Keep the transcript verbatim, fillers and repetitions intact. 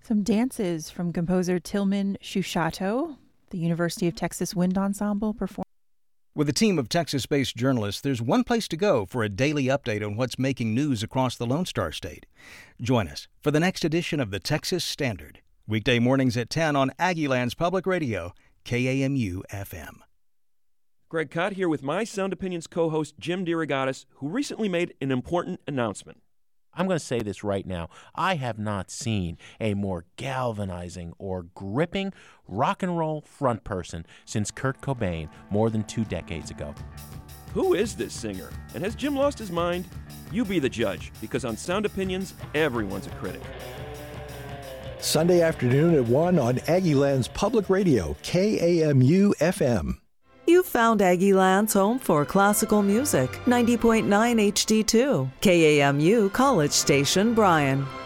Some dances from composer Tillman Shushato. The University of Texas Wind Ensemble performed. With a team of Texas-based journalists, there's one place to go for a daily update on what's making news across the Lone Star State. Join us for the next edition of the Texas Standard, weekday mornings at ten on Aggieland's Public Radio, K A M U F M. Greg Cott here with my Sound Opinions co-host Jim DeRogatis, who recently made an important announcement. I'm going to say this right now. I have not seen a more galvanizing or gripping rock and roll front person since Kurt Cobain more than two decades ago. Who is this singer? And has Jim lost his mind? You be the judge, because on Sound Opinions, everyone's a critic. Sunday afternoon at one on Aggieland's Public Radio, K A M U F M. You found Aggieland's home for classical music, ninety point nine H D two, K A M U College Station, Bryan.